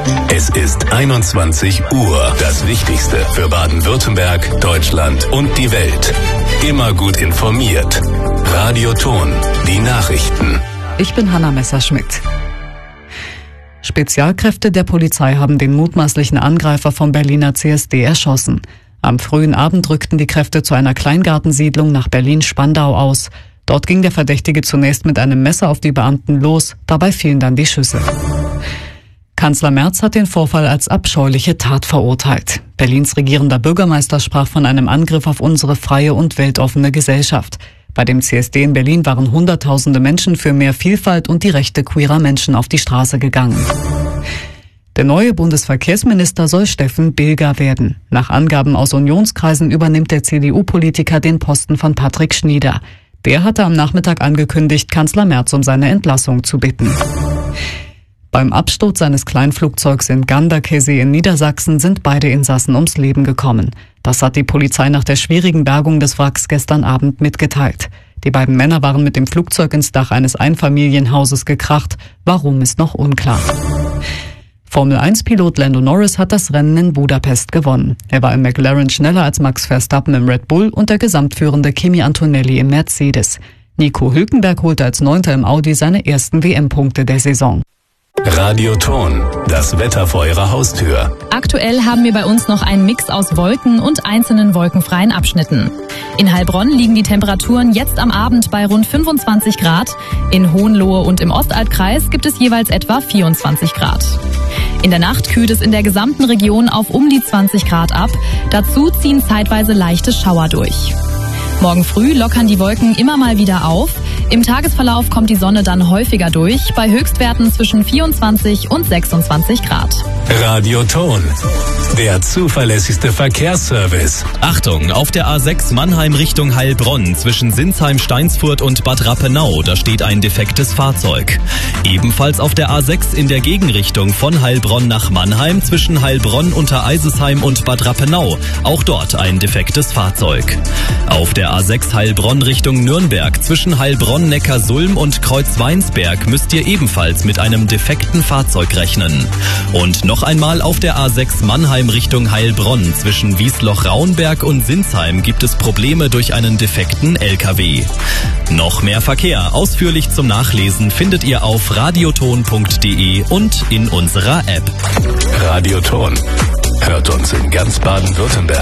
Es ist 21 Uhr. Das Wichtigste für Baden-Württemberg, Deutschland und die Welt. Immer gut informiert. Radioton, die Nachrichten. Ich bin Hanna Messerschmidt. Spezialkräfte der Polizei haben den mutmaßlichen Angreifer vom Berliner CSD erschossen. Am frühen Abend rückten die Kräfte zu einer Kleingartensiedlung nach Berlin-Spandau aus. Dort ging der Verdächtige zunächst mit einem Messer auf die Beamten los, dabei fielen dann die Schüsse. Kanzler Merz hat den Vorfall als abscheuliche Tat verurteilt. Berlins regierender Bürgermeister sprach von einem Angriff auf unsere freie und weltoffene Gesellschaft. Bei dem CSD in Berlin waren Hunderttausende Menschen für mehr Vielfalt und die Rechte queerer Menschen auf die Straße gegangen. Der neue Bundesverkehrsminister soll Steffen Bilger werden. Nach Angaben aus Unionskreisen übernimmt der CDU-Politiker den Posten von Patrick Schnieder. Der hatte am Nachmittag angekündigt, Kanzler Merz um seine Entlassung zu bitten. Beim Absturz seines Kleinflugzeugs in Ganderkesee in Niedersachsen sind beide Insassen ums Leben gekommen. Das hat die Polizei nach der schwierigen Bergung des Wracks gestern Abend mitgeteilt. Die beiden Männer waren mit dem Flugzeug ins Dach eines Einfamilienhauses gekracht. Warum, ist noch unklar. Formel-1-Pilot Lando Norris hat das Rennen in Budapest gewonnen. Er war im McLaren schneller als Max Verstappen im Red Bull und der gesamtführende Kimi Antonelli im Mercedes. Nico Hülkenberg holte als 9. im Audi seine ersten WM-Punkte der Saison. Radioton, das Wetter vor Ihrer Haustür. Aktuell haben wir bei uns noch einen Mix aus Wolken und einzelnen wolkenfreien Abschnitten. In Heilbronn liegen die Temperaturen jetzt am Abend bei rund 25 Grad. In Hohenlohe und im Ostalbkreis gibt es jeweils etwa 24 Grad. In der Nacht kühlt es in der gesamten Region auf um die 20 Grad ab. Dazu ziehen zeitweise leichte Schauer durch. Morgen früh lockern die Wolken immer mal wieder auf. Im Tagesverlauf kommt die Sonne dann häufiger durch, bei Höchstwerten zwischen 24 und 26 Grad. Radioton, der zuverlässigste Verkehrsservice. Achtung, auf der A6 Mannheim Richtung Heilbronn zwischen Sinsheim, Steinsfurt und Bad Rappenau, da steht ein defektes Fahrzeug. Ebenfalls auf der A6 in der Gegenrichtung von Heilbronn nach Mannheim zwischen Heilbronn, Untereisesheim und Bad Rappenau, auch dort ein defektes Fahrzeug. Auf der A6 Heilbronn Richtung Nürnberg zwischen Heilbronn, Neckarsulm und Kreuzweinsberg müsst ihr ebenfalls mit einem defekten Fahrzeug rechnen. Und noch einmal auf der A6 Mannheim Richtung Heilbronn zwischen Wiesloch-Raunberg und Sinsheim gibt es Probleme durch einen defekten LKW. Noch mehr Verkehr, ausführlich zum Nachlesen, findet ihr auf radioton.de und in unserer App. Radioton hört uns in ganz Baden-Württemberg.